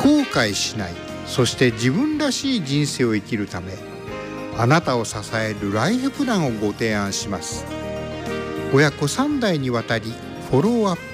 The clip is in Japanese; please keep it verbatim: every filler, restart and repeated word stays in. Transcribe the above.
後悔しない、そして自分らしい人生を生きるため、あなたを支えるライフプランをご提案します。親子さん代にわたりフォローアップ